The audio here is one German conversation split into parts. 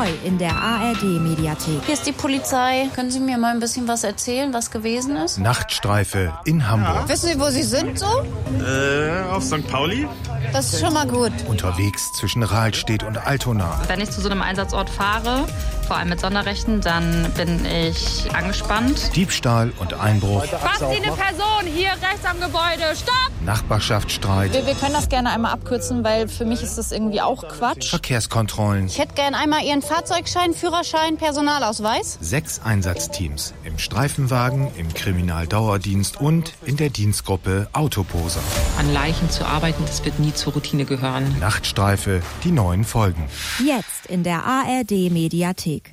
Neu in der ARD-Mediathek. Hier ist die Polizei. Können Sie mir mal ein bisschen was erzählen, was gewesen ist? Nachtstreife in Hamburg. Wissen Sie, wo Sie sind so? Auf St. Pauli. Das ist schon mal gut. Unterwegs zwischen Rahlstedt und Altona. Wenn ich zu so einem Einsatzort fahre, vor allem mit Sonderrechten, dann bin ich angespannt. Diebstahl und Einbruch. Was, Sie eine Person hier rechts am Gebäude? Stopp! Nachbarschaftsstreit. Wir können das gerne einmal abkürzen, weil für mich ist das irgendwie auch Quatsch. Verkehrskontrollen. Ich hätte gern einmal Ihren Fahrzeugschein, Führerschein, Personalausweis. 6 Einsatzteams. Im Streifenwagen, im Kriminaldauerdienst und in der Dienstgruppe Autoposer. An Leichen zu arbeiten, das wird nie zur Routine gehören. Nachtstreife, die neuen Folgen. Jetzt in der ARD-Mediathek.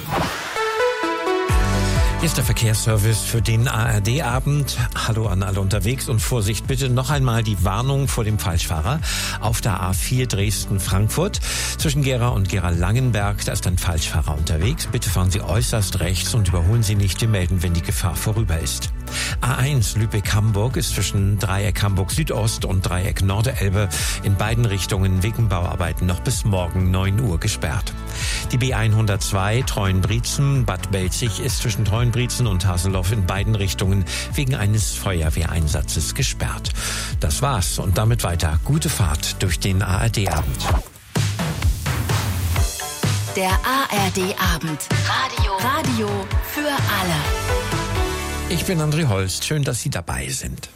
Hier ist der Verkehrsservice für den ARD-Abend. Hallo an alle unterwegs und Vorsicht bitte noch einmal die Warnung vor dem Falschfahrer auf der A4 Dresden-Frankfurt. Zwischen Gera und Gera-Langenberg, da ist ein Falschfahrer unterwegs. Bitte fahren Sie äußerst rechts und überholen Sie nicht. Wir melden, wenn die Gefahr vorüber ist. A1 Lübeck-Hamburg ist zwischen Dreieck Hamburg Südost und Dreieck Norderelbe in beiden Richtungen wegen Bauarbeiten noch bis morgen 9 Uhr gesperrt. Die B102 Treuenbrietzen Bad Belzig ist zwischen Treuenbrietzen und Haseloff in beiden Richtungen wegen eines Feuerwehreinsatzes gesperrt. Das war's und damit weiter gute Fahrt durch den ARD-Abend. Der ARD-Abend. Radio für alle. Ich bin André Holst. Schön, dass Sie dabei sind.